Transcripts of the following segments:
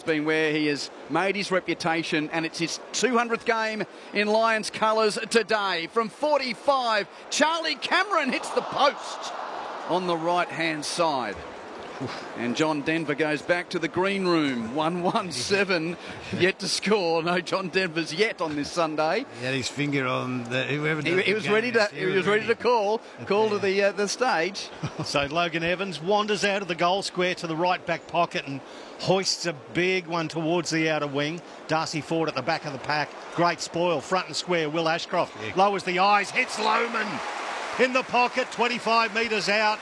been where he has made his reputation, and it's his 200th game in Lions colours today. From 45, Charlie Cameron hits the post on the right-hand side. And John Denver goes back to the green room. 1-1-7 yet to score. No John Denver's yet on this Sunday. He had his finger on the whoever. He was ready to call to the stage. So Logan Evans wanders out of the goal square to the right back pocket and hoists a big one towards the outer wing. Darcy Ford at the back of the pack. Great spoil, front and square. Will Ashcroft lowers the eyes, hits Lohman in the pocket, 25 metres out.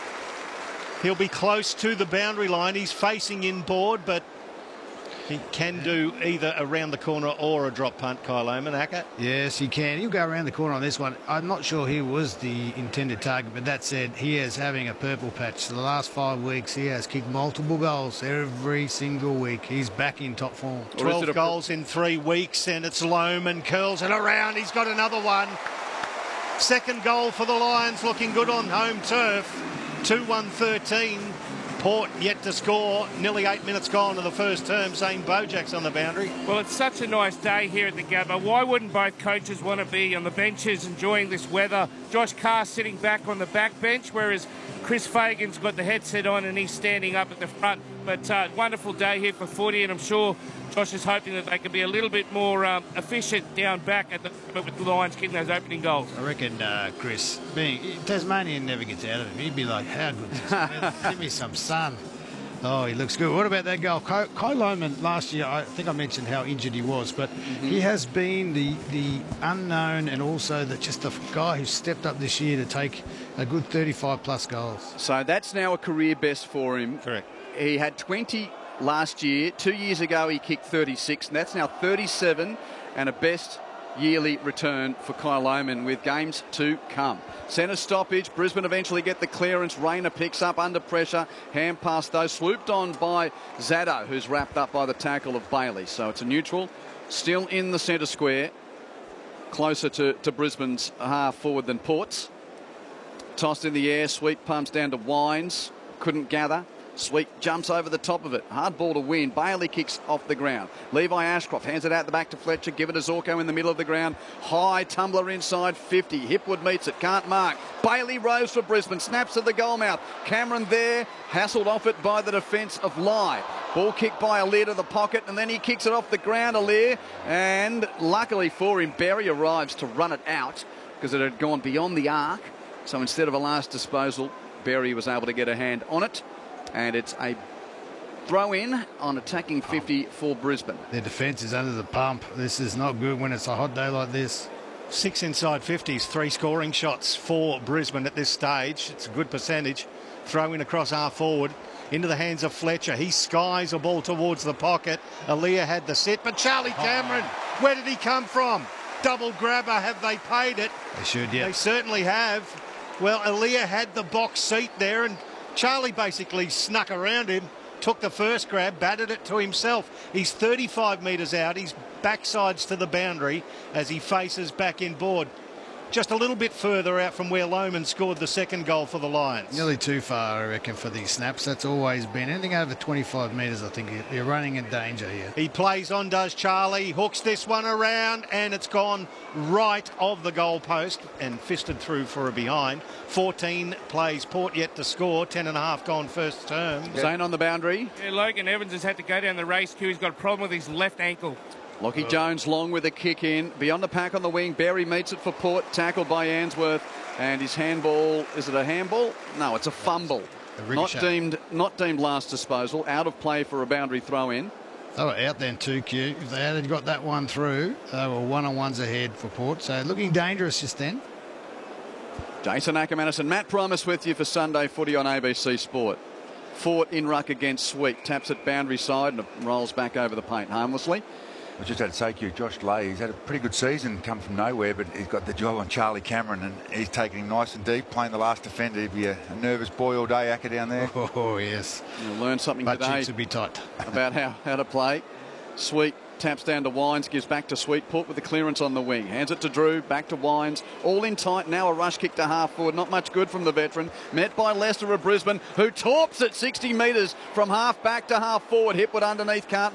He'll be close to the boundary line. He's facing inboard, but he can do either around the corner or a drop punt, Kyle Lohman. Acker? Yes, he can. He'll go around the corner on this one. I'm not sure he was the intended target, but that said, he is having a purple patch. The last 5 weeks, he has kicked multiple goals every single week. He's back in top form. 12 goals in 3 weeks, and it's Lohman, curls it around. He's got another one. Second goal for the Lions, looking good on home turf. 2-1-13. Port yet to score. Nearly 8 minutes gone to the first term. Zane Bojak's on the boundary. Well, it's such a nice day here at the Gabba. Why wouldn't both coaches want to be on the benches enjoying this weather? Josh Carr sitting back on the back bench, whereas Chris Fagan's got the headset on and he's standing up at the front. But wonderful day here for footy, and I'm sure Josh is hoping that they can be a little bit more efficient down back at the with the Lions kicking those opening goals. I reckon Chris, being Tasmanian never gets out of him. He'd be like, how good is this weather? Give me some sun. Oh, he looks good. What about that goal? Kyle Lohman last year, I think I mentioned how injured he was, but he has been the unknown and also just the guy who stepped up this year to take a good 35-plus goals. So that's now a career best for him. Correct. He had 20 last year. 2 years ago, he kicked 36, and that's now 37 and a best yearly return for Kyle Lohman with games to come. Centre stoppage. Brisbane eventually get the clearance. Rayner picks up under pressure. Hand pass, though, swooped on by Zaddo, who's wrapped up by the tackle of Bailey. So it's a neutral. Still in the centre square. Closer to Brisbane's half forward than Port's. Tossed in the air. Sweet pumps down to Wines. Couldn't gather. Sweet jumps over the top of it. Hard ball to win. Bailey kicks off the ground. Levi Ashcroft hands it out the back to Fletcher. Give it to Zorko in the middle of the ground. High tumbler inside 50. Hipwood meets it. Can't mark. Bailey rose for Brisbane. Snaps to the goal mouth. Cameron there. Hassled off it by the defence of Lai. Ball kicked by Aliir to the pocket, and then he kicks it off the ground, Aliir. And luckily for him, Berry arrives to run it out because it had gone beyond the arc. So instead of a last disposal, Berry was able to get a hand on it. And it's a throw-in on attacking 50 for Brisbane. Their defence is under the pump. This is not good when it's a hot day like this. 6 inside 50s, 3 scoring shots for Brisbane at this stage. It's a good percentage. Throw in across half forward into the hands of Fletcher. He skies a ball towards the pocket. Aliir had the set, but Charlie Cameron, where did he come from? Double grabber, have they paid it? They should, yeah. They certainly have. Well, Aliir had the box seat there, and Charlie basically snuck around him, took the first grab, batted it to himself. He's 35 metres out. He's backsides to the boundary as he faces back inboard. Just a little bit further out from where Lohman scored the second goal for the Lions. Nearly too far, I reckon, for these snaps. That's always been. Anything over 25 metres, I think you're running in danger here. He plays on, does Charlie. Hooks this one around, and it's gone right of the goal post and fisted through for a behind. 14 plays. Port yet to score. 10.5 gone first term. Zane on the boundary. Yeah, Logan Evans has had to go down the race queue. He's got a problem with his left ankle. Lockie Jones long with a kick in. Beyond the pack on the wing. Berry meets it for Port. Tackled by Answorth. And his handball, is it a handball? No, it's a fumble. Not deemed last disposal. Out of play for a boundary throw in. They were out then too, Q. If they had got that one through, they were one-on-ones ahead for Port. So looking dangerous just then. Jason Ackermanis and Matt Primus with you for Sunday Footy on ABC Sport. Fort in ruck against Sweet. Taps it boundary side and rolls back over the paint harmlessly. I just had to say to you, Josh Leigh, he's had a pretty good season, come from nowhere, but he's got the job on Charlie Cameron, and he's taking him nice and deep, playing the last defender. He'd be a nervous boy all day, Acker, down there. Oh, yes. You'll learn something Butt today cheeks would be tight. about how to play. Sweet taps down to Wines, gives back to Sweet. Port with the clearance on the wing. Hands it to Drew, back to Wines. All in tight. Now a rush kick to half forward. Not much good from the veteran. Met by Lester of Brisbane, who torps at 60 metres from half back to half forward. Hipwood underneath, can't